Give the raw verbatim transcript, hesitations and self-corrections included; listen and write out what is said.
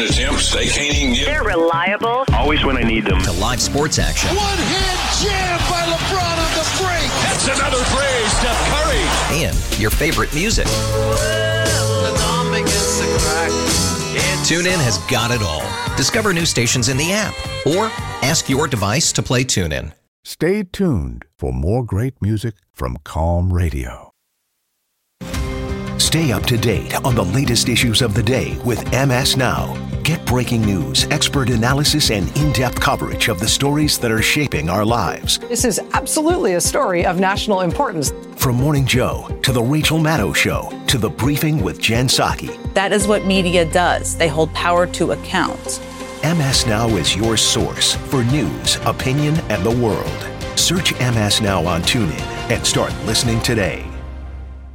It's him. They can't even get. They're reliable. Always when I need them. To live sports action. One-hand jam by LeBron on the break. That's another play, Steph Curry. And your favorite music. TuneIn has got it all. Discover new stations in the app or ask your device to play TuneIn. Stay tuned for more great music from Calm Radio. Stay up to date on the latest issues of the day with M S Now. Get breaking news, expert analysis, and in-depth coverage of the stories that are shaping our lives. This is absolutely a story of national importance. From Morning Joe to The Rachel Maddow Show to The Briefing with Jen Psaki. That is what media does. They hold power to account. M S Now is your source for news, opinion, and the world. Search M S Now on TuneIn and start listening today.